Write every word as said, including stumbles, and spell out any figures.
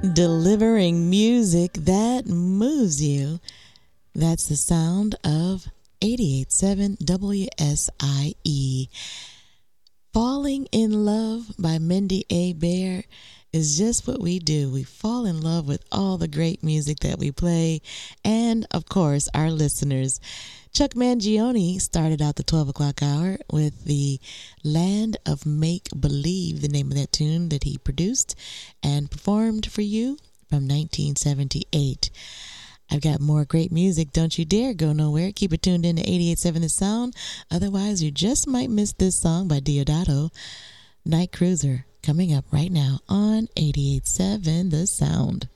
Delivering music that moves you. That's the sound of eighty-eight point seven W S I E. Falling in Love by Mindy A. Bear is just what we do. We fall in love with all the great music that we play and, of course, our listeners. Chuck Mangione started out the twelve o'clock hour with the Land of Make Believe, the name of that tune that he produced and performed for you from nineteen seventy-eight. I've got more great music. Don't you dare go nowhere. Keep it tuned in to eighty-eight point seven The Sound. Otherwise, you just might miss this song by Deodato, Night Cruiser, coming up right now on eighty-eight point seven The Sound.